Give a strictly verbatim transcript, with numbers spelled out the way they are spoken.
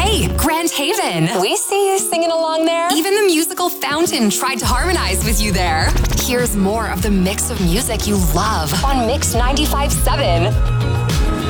Hey, Grand Haven. We see you singing along there. Even the musical Fountain tried to harmonize with you there. Here's more of the mix of music you love on Mix ninety-five point seven.